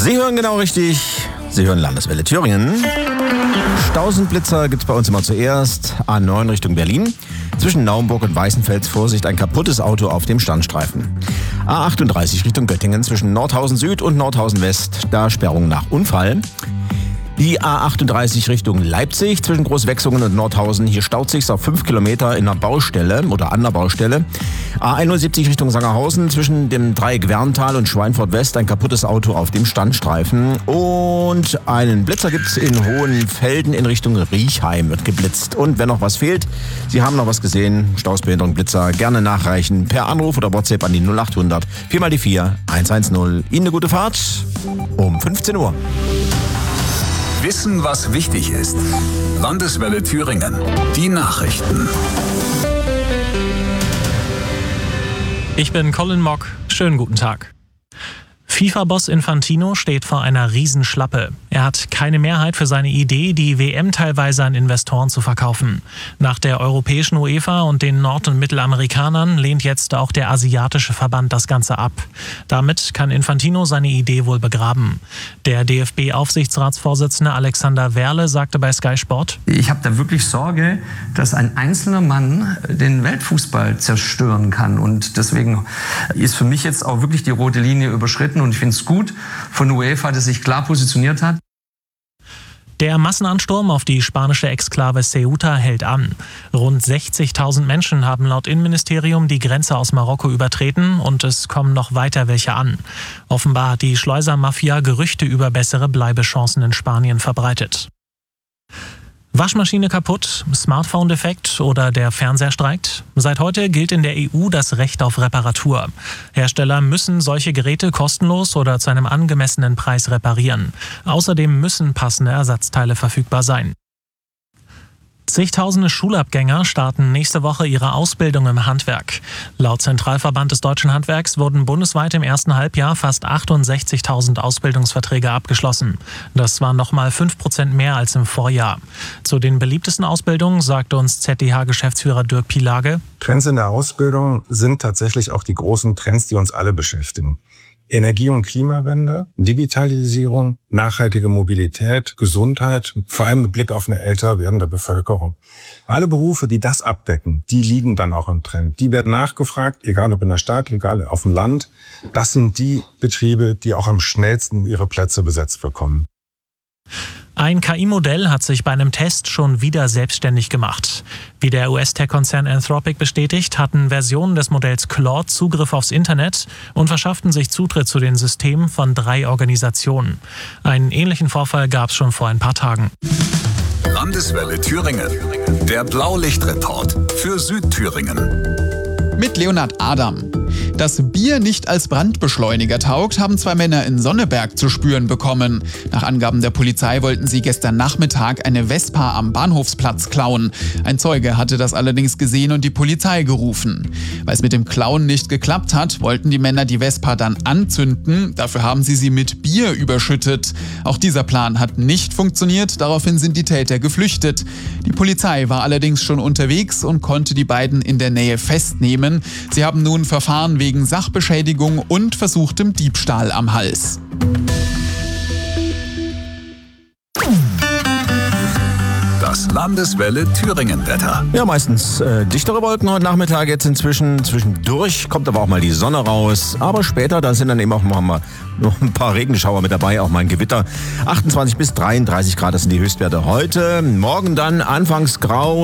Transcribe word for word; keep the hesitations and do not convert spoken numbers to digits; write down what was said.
Sie hören genau richtig. Sie hören Landeswelle Thüringen. Tausend-Blitzer gibt es bei uns immer zuerst. A neun Richtung Berlin. Zwischen Naumburg und Weißenfels Vorsicht, ein kaputtes Auto auf dem Standstreifen. A achtunddreißig Richtung Göttingen zwischen Nordhausen Süd und Nordhausen West. Da Sperrung nach Unfall. Die A achtunddreißig Richtung Leipzig zwischen Großwechsungen und Nordhausen. Hier staut sich's auf fünf Kilometer in der Baustelle oder an der Baustelle. A einundsiebzig Richtung Sangerhausen zwischen dem Dreieck Werntal und Schweinfurt West. Ein kaputtes Auto auf dem Standstreifen. Und einen Blitzer gibt's in Hohenfelden in Richtung Riechheim. Wird geblitzt. Und wenn noch was fehlt, Sie haben noch was gesehen, Stoßbehinderung, Blitzer, gerne nachreichen. Per Anruf oder WhatsApp an die null achthundert vier mal die vier eins eins null. Ihnen eine gute Fahrt um fünfzehn Uhr. Wissen, was wichtig ist. Landeswelle Thüringen. Die Nachrichten. Ich bin Colin Mock. Schönen guten Tag. FIFA-Boss Infantino steht vor einer Riesenschlappe. Er hat keine Mehrheit für seine Idee, die W M teilweise an Investoren zu verkaufen. Nach der europäischen UEFA und den Nord- und Mittelamerikanern lehnt jetzt auch der asiatische Verband das Ganze ab. Damit kann Infantino seine Idee wohl begraben. Der D F B-Aufsichtsratsvorsitzende Alexander Werle sagte bei Sky Sport: Ich habe da wirklich Sorge, dass ein einzelner Mann den Weltfußball zerstören kann. Und deswegen ist für mich jetzt auch wirklich die rote Linie überschritten. Und ich finde es gut von UEFA, dass sich klar positioniert hat. Der Massenansturm auf die spanische Exklave Ceuta hält an. Rund sechzigtausend Menschen haben laut Innenministerium die Grenze aus Marokko übertreten und es kommen noch weiter welche an. Offenbar hat die Schleusermafia Gerüchte über bessere Bleibechancen in Spanien verbreitet. Waschmaschine kaputt, Smartphone defekt oder der Fernseher streikt? Seit heute gilt in der E U das Recht auf Reparatur. Hersteller müssen solche Geräte kostenlos oder zu einem angemessenen Preis reparieren. Außerdem müssen passende Ersatzteile verfügbar sein. Zigtausende Schulabgänger starten nächste Woche ihre Ausbildung im Handwerk. Laut Zentralverband des deutschen Handwerks wurden bundesweit im ersten Halbjahr fast achtundsechzigtausend Ausbildungsverträge abgeschlossen. Das waren nochmal fünf Prozent mehr als im Vorjahr. Zu den beliebtesten Ausbildungen sagte uns Z D H-Geschäftsführer Dirk Pielage: Trends in der Ausbildung sind tatsächlich auch die großen Trends, die uns alle beschäftigen. Energie- und Klimawende, Digitalisierung, nachhaltige Mobilität, Gesundheit, vor allem mit Blick auf eine älter werdende Bevölkerung. Alle Berufe, die das abdecken, die liegen dann auch im Trend. Die werden nachgefragt, egal ob in der Stadt, egal auf dem Land. Das sind die Betriebe, die auch am schnellsten ihre Plätze besetzt bekommen. Ein K I-Modell hat sich bei einem Test schon wieder selbstständig gemacht. Wie der U S-Tech-Konzern Anthropic bestätigt, hatten Versionen des Modells Claude Zugriff aufs Internet und verschafften sich Zutritt zu den Systemen von drei Organisationen. Einen ähnlichen Vorfall gab es schon vor ein paar Tagen. Landeswelle Thüringen. Der Blaulichtreport für Südthüringen. Mit Leonhard Adam. Dass Bier nicht als Brandbeschleuniger taugt, haben zwei Männer in Sonneberg zu spüren bekommen. Nach Angaben der Polizei wollten sie gestern Nachmittag eine Vespa am Bahnhofsplatz klauen. Ein Zeuge hatte das allerdings gesehen und die Polizei gerufen. Weil es mit dem Klauen nicht geklappt hat, wollten die Männer die Vespa dann anzünden. Dafür haben sie sie mit Bier überschüttet. Auch dieser Plan hat nicht funktioniert. Daraufhin sind die Täter geflüchtet. Die Polizei war allerdings schon unterwegs und konnte die beiden in der Nähe festnehmen. Sie haben nun Verfahren wegen Sachbeschädigung und versuchtem Diebstahl am Hals. Das Landeswelle Thüringen-Wetter. Ja, meistens äh, dichtere Wolken heute Nachmittag, jetzt inzwischen zwischendurch, kommt aber auch mal die Sonne raus. Aber später, da sind dann eben auch mal noch ein paar Regenschauer mit dabei, auch mal ein Gewitter. achtundzwanzig bis dreiunddreißig Grad, das sind die Höchstwerte heute. Morgen dann anfangs grau.